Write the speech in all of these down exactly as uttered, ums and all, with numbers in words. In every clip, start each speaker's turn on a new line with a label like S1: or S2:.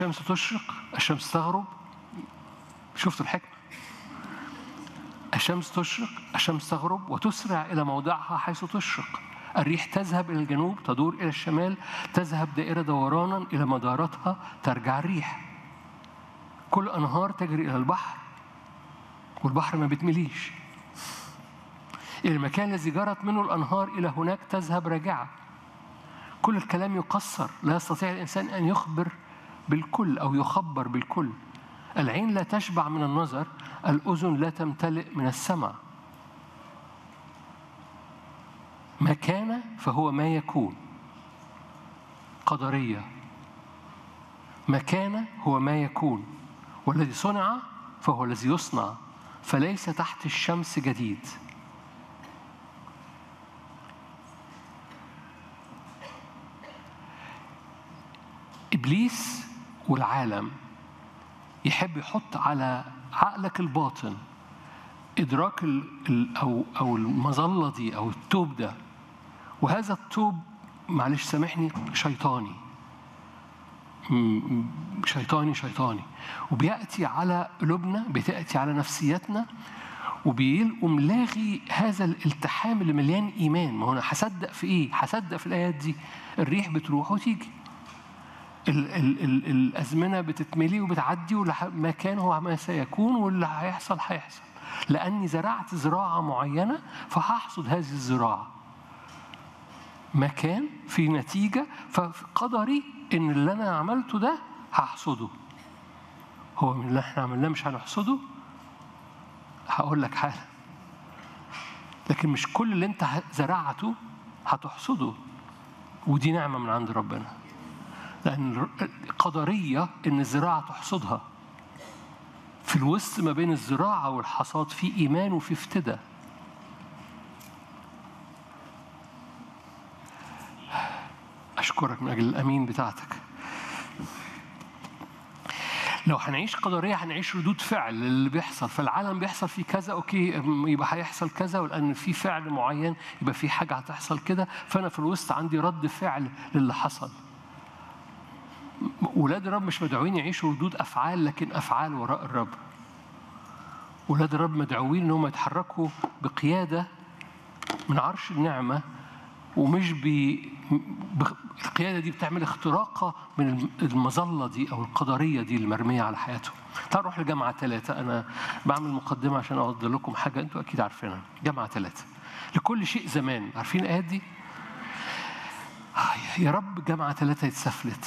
S1: الشمس تشرق، الشمس تغرب. شفتوا الحكمة؟ الشمس تشرق، الشمس تغرب وتسرع إلى موضعها حيث تشرق. الريح تذهب إلى الجنوب، تدور إلى الشمال، تذهب دائرة دورانا إلى مدارتها، ترجع الريح. كل أنهار تجري إلى البحر والبحر ما بتمليش. إلى المكان الذي جرت منه الأنهار إلى هناك تذهب راجعة. كل الكلام يقصر، لا يستطيع الإنسان أن يخبر بالكل أو يخبر بالكل. العين لا تشبع من النظر، الأذن لا تمتلئ من السمع. ما كان فهو ما يكون، قدرية. ما كان هو ما يكون، والذي صنع فهو الذي يصنع، فليس تحت الشمس جديد. إبليس والعالم يحب يحط على عقلك الباطن إدراك ال أو أو المظلة دي أو التوب ده، وهذا التوب معلش سامحني شيطاني شيطاني شيطاني وبيأتي على قلوبنا، بتأتي على نفسيتنا، وبيقوم لاغي هذا الالتحام اللي مليان إيمان. ما هو أنا هصدق في إيه؟ هصدق في الآيات دي. الريح بتروح وتيجي، ال ال ال الأزمنة بتتملي وبتعدي، وما كان هو ما سيكون، واللي هيحصل هيحصل، لأني زرعت زراعة معينة فهحصد هذه الزراعة. مكان في نتيجة، فقدري إن اللي أنا عملته ده هحصده. هو من اللي احنا عملناه مش هنحصده؟ هقول لك حاجة، لكن مش كل اللي انت زرعته هتحصده، ودي نعمة من عند ربنا، لأن قدرية إن الزراعة تحصدها. في الوسط ما بين الزراعة والحصاد في إيمان وفي افتداء. أشكرك من أجل الأمين بتاعتك. لو هنعيش قدرية هنعيش ردود فعل اللي بيحصل. فالعالم بيحصل فيه كذا، أوكي يبقى هيحصل كذا، ولأن في فعل معين يبقى في حاجة هتحصل كده، فأنا في الوسط عندي رد فعل للي حصل. ولاد الرب مش مدعوين يعيشوا ردود أفعال، لكن أفعال وراء الرب. ولاد الرب مدعوين إنهم يتحركوا بقيادة من عرش النعمة، ومش ب القيادة دي بتعمل اختراقة من المظلة دي أو القدرية دي المرمية على حياتهم. تعالوا نروح لجامعة ثلاثة. أنا بعمل مقدمة عشان أوضح لكم حاجة أنتوا أكيد عارفينها. جامعة ثلاثة، لكل شيء زمان. عارفين الآيات دي؟ يا رب جامعة ثلاثة يتسفلت.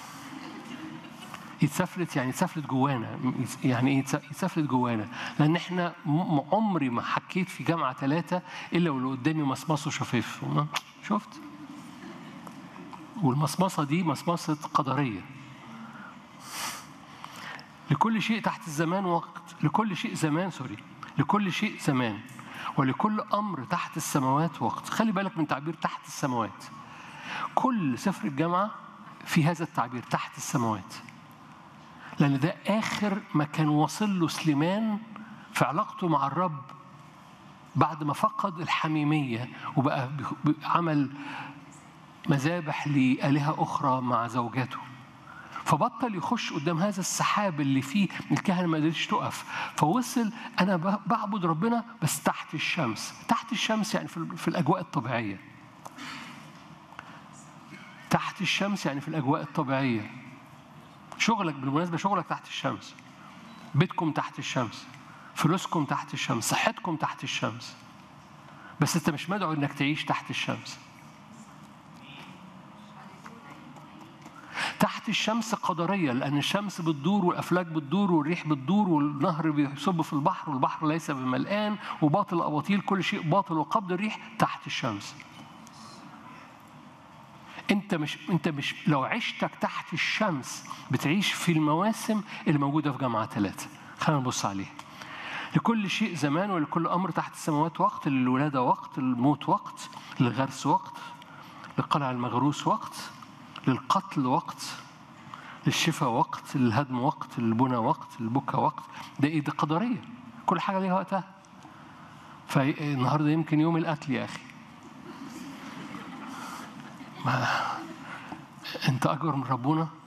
S1: يتسفلت يعني يتسفلت جوانا. يعني ايه يتسفلت جوانا؟ لان احنا عمري ما حكيت في جامعه ثلاثه الا واللي قدامي مصمصه شفاف. شفت؟ والمصمصه دي مصمصه قدريه. لكل شيء تحت الزمان وقت، لكل شيء زمان سوري لكل شيء زمان، ولكل امر تحت السماوات وقت. خلي بالك من تعبير تحت السماوات. كل سفر الجامعه في هذا التعبير تحت السماوات، لأن ده آخر ما كان وصل له سليمان في علاقته مع الرب بعد ما فقد الحميمية وبقى عمل مذابح لآلهة أخرى مع زوجاته. فبطل يخش قدام هذا السحاب اللي فيه الكهنة ما قدرتش تقف، فوصل أنا بعبد ربنا بس تحت الشمس. تحت الشمس يعني في الأجواء الطبيعية. تحت الشمس يعني في الأجواء الطبيعية. شغلك بالمناسبة شغلك تحت الشمس، بيتكم تحت الشمس، فلوسكم تحت الشمس، صحتكم تحت الشمس، بس أنت مش مدعو إنك تعيش تحت الشمس. تحت الشمس قدرية، لأن الشمس بتدور والأفلاك بتدور والريح بتدور والنهر بيصب في البحر والبحر ليس بملآن وباطل أباطيل، كل شيء باطل وقبض الريح تحت الشمس. أنت مش أنت مش لو عشتك تحت الشمس بتعيش في المواسم اللي موجودة في جامعة ثلاثة. خلينا نبص عليه. لكل شيء زمان ولكل أمر تحت السماوات وقت، للولادة وقت، للموت وقت، للغرس وقت، للقلع المغروس وقت، للقتل وقت، للشفاء وقت، للهدم وقت، للبنى وقت، للبكا وقت. ده إيه؟ ده قدرية. كل حاجة ليها وقتها. فالنهاردة يمكن يوم القتل يا أخي. ما أنت أكبر من ربنا.